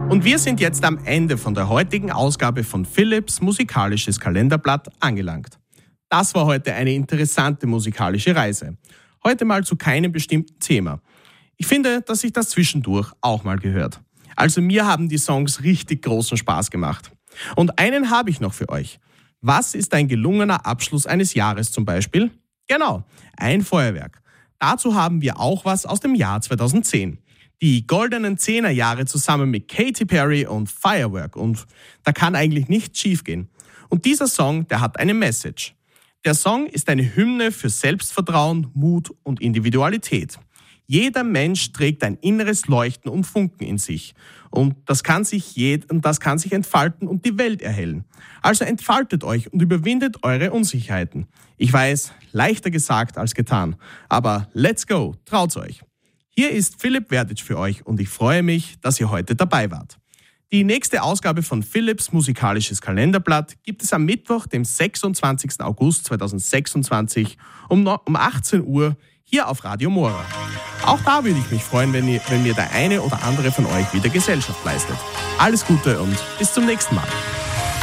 Und wir sind jetzt am Ende von der heutigen Ausgabe von Philips musikalisches Kalenderblatt angelangt. Das war heute eine interessante musikalische Reise. Heute mal zu keinem bestimmten Thema. Ich finde, dass sich das zwischendurch auch mal gehört. Also mir haben die Songs richtig großen Spaß gemacht. Und einen habe ich noch für euch. Was ist ein gelungener Abschluss eines Jahres zum Beispiel? Genau, ein Feuerwerk. Dazu haben wir auch was aus dem Jahr 2010. Die goldenen 10er-Jahre zusammen mit Katy Perry und Firework. Und da kann eigentlich nichts schiefgehen. Und dieser Song, der hat eine Message. Der Song ist eine Hymne für Selbstvertrauen, Mut und Individualität. Jeder Mensch trägt ein inneres Leuchten und Funken in sich. Und das kann sich entfalten und die Welt erhellen. Also entfaltet euch und überwindet eure Unsicherheiten. Ich weiß, leichter gesagt als getan. Aber let's go, traut's euch. Hier ist Philipp Verdic für euch und ich freue mich, dass ihr heute dabei wart. Die nächste Ausgabe von Philips musikalisches Kalenderblatt gibt es am Mittwoch, dem 26. August 2026 um 18 Uhr hier auf Radio Mora. Auch da würde ich mich freuen, wenn mir der eine oder andere von euch wieder Gesellschaft leistet. Alles Gute und bis zum nächsten Mal.